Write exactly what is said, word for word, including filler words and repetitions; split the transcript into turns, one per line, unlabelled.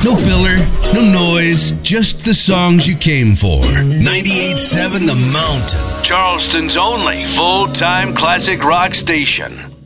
No filler, no noise, just the songs you came for. ninety-eight point seven The Mountain, Charleston's only full-time classic rock station.